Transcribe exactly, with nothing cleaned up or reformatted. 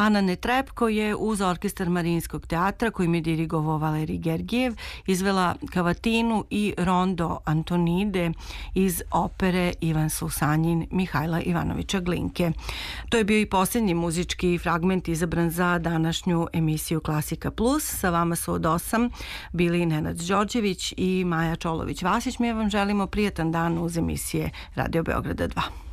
Ana Netrebko je uz orkestar Marinskog teatra, kojim je dirigovao Valerij Gergijev, izvela kavatinu i rondo Antonide iz opere Ivan Susanjin Mihajla Ivanovića Glinke. To je bio i posljednji muzički fragment izabran za današnju emisiju Klasika Plus. Sa vama su od osam bili Nenad Đorđević i Maja Čolović-Vasić. Mi vam želimo prijatan dan uz emisije Radio Beograda dva.